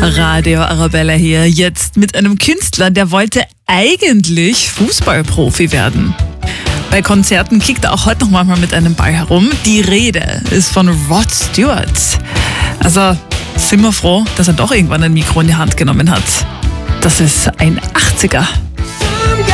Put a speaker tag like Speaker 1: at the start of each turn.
Speaker 1: Radio Arabella hier, jetzt mit einem Künstler, der wollte eigentlich Fußballprofi werden. Bei Konzerten kickt er auch heute noch manchmal mit einem Ball herum. Die Rede ist von Rod Stewart. Also sind wir froh, dass er doch irgendwann ein Mikro in die Hand genommen hat. Das ist ein 80er.